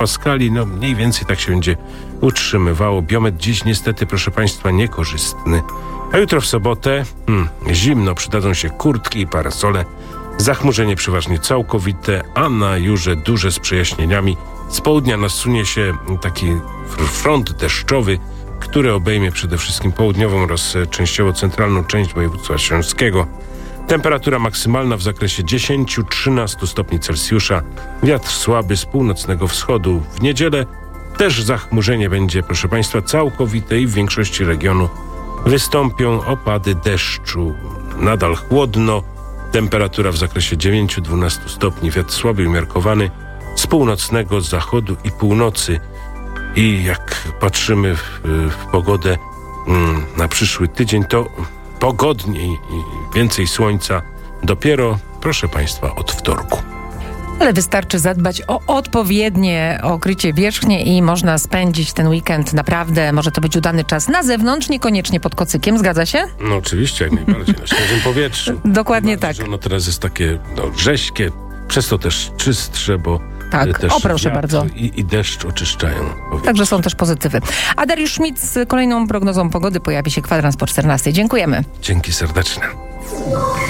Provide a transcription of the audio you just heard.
hektopaskali. No mniej więcej tak się będzie utrzymywało. Biometr dziś niestety, proszę Państwa, niekorzystny. A jutro w sobotę zimno, przydadzą się kurtki i parasole. Zachmurzenie przeważnie całkowite, a na Jurze duże z przejaśnieniami. Z południa nasunie się taki front deszczowy, który obejmie przede wszystkim południową oraz częściowo centralną część województwa śląskiego. Temperatura maksymalna w zakresie 10-13 stopni Celsjusza. Wiatr słaby z północnego wschodu. W niedzielę też zachmurzenie będzie, proszę Państwa, całkowite i w większości regionu wystąpią opady deszczu. Nadal chłodno. Temperatura w zakresie 9-12 stopni. Wiatr słaby i umiarkowany z północnego, z zachodu i północy. I jak patrzymy w pogodę na przyszły tydzień, to pogodniej i więcej słońca dopiero, proszę Państwa, od wtorku. Ale wystarczy zadbać o odpowiednie okrycie wierzchnie i można spędzić ten weekend naprawdę, może to być udany czas na zewnątrz, niekoniecznie pod kocykiem, zgadza się? No oczywiście, jak najbardziej, na świeżym powietrzu. Dokładnie tak. Ono teraz jest takie rześkie, przez to też czystsze, bo tak, też o proszę bardzo. I deszcz oczyszczają powietrze. Także są też pozytywy. A Dariusz Schmidt z kolejną prognozą pogody pojawi się kwadrans po 14. Dziękujemy. Dzięki serdeczne.